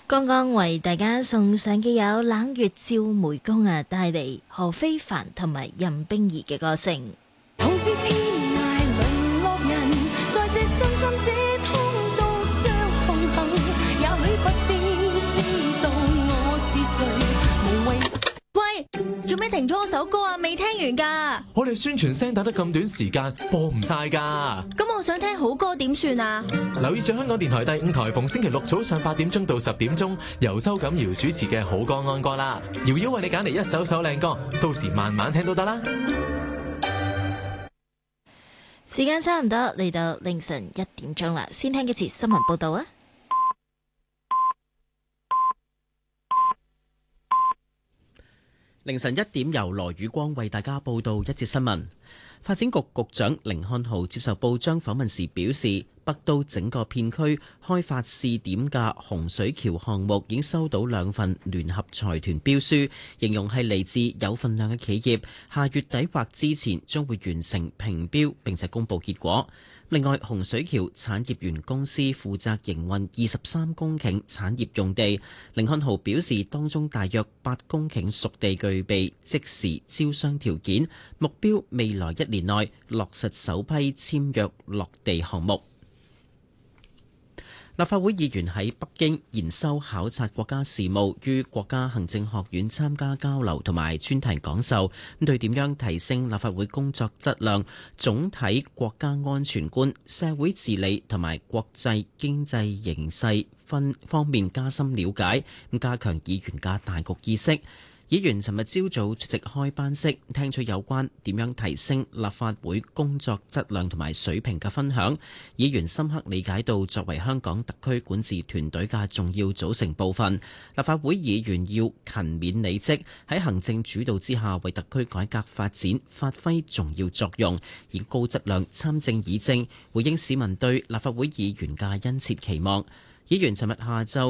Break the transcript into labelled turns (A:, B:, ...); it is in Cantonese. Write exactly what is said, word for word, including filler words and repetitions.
A: 剛剛為大家送上嘅有冷月照湄公啊，帶嚟何非凡同埋任冰兒嘅歌聲。
B: 好說天涯淪落人，在這傷心這通道上同行，也許不必知道我是誰，無謂。
C: 喂，做咩停咗我首歌啊？未聽完㗎。
D: 我哋宣傳聲打得咁短時間，播唔晒㗎。
C: 咁我想聽好歌點算啊？
D: 留意住香港電台第五台，逢星期六早上八點鐘到十點鐘，由周錦堯主持嘅好歌安歌啦。瑤瑤為你揀嚟一首首靚歌，到時慢慢聽都得啦。
A: 時間差唔多嚟到凌晨一點鐘啦，先聽一次新聞報道啊！
E: 凌晨一點，由羅宇光為大家報道一節新聞。發展局局長甯漢豪接受報章訪問時表示，北都整個片區開發試點嘅洪水橋項目已經收到兩份聯合財團標書，形容係嚟自有份量嘅企業，下月底或之前將會完成評標並且公佈結果。另外，洪水橋產業園公司負責營運二十三公頃產業用地。甯漢豪表示，當中大約八公頃熟地具備即時招商條件，目標未來一年內落實首批簽約落地項目。立法會議員喺北京研修考察國家事務，於國家行政學院參加交流同埋專題講授，對點樣提升立法會工作質量、總體國家安全觀、社會治理同埋國際經濟形勢分方面加深了解，咁加強議員嘅大局意識。議員尋日朝早出席開班式，聽取有關點樣提升立法會工作質量同埋水平嘅分享。議員深刻理解到作為香港特區管治團隊嘅重要組成部分，立法會議員要勤勉履職，喺行政主導之下為特區改革發展發揮重要作用，以高質量參政議政，回應市民對立法會議員嘅殷切期望。議員尋日下晝